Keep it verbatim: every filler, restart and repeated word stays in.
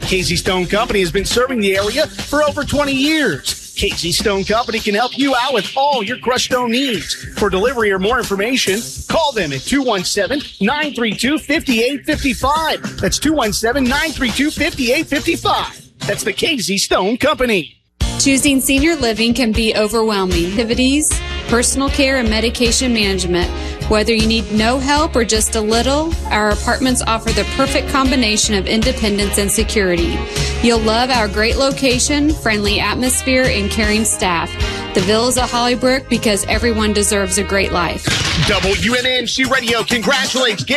Casey Stone Company has been serving the area for over twenty years. Casey Stone Company can help you out with all your crushed stone needs. For delivery or more information, call them at two one seven, nine three two, five eight five five. That's two one seven, nine three two, five eight five five. That's the Casey Stone Company. Choosing senior living can be overwhelming. Activities, personal care, and medication management. Whether you need no help or just a little, our apartments offer the perfect combination of independence and security. You'll love our great location, friendly atmosphere, and caring staff. The Villas of Hollybrook, because everyone deserves a great life. W N N C Radio congratulates